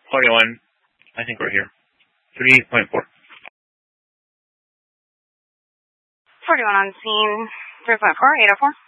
41. I think we're here. 3.4. 41 on scene. 3.4, 804.